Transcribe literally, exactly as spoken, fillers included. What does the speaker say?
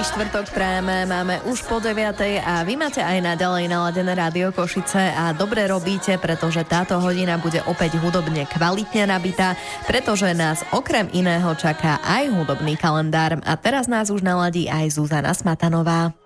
štvrtok prajeme, máme už po deviatej a vy máte aj naďalej naladené Rádio Košice a dobre robíte, pretože táto hodina bude opäť hudobne kvalitne nabitá, pretože nás okrem iného čaká aj hudobný kalendár. A teraz nás už naladí aj Zuzana Smatanová.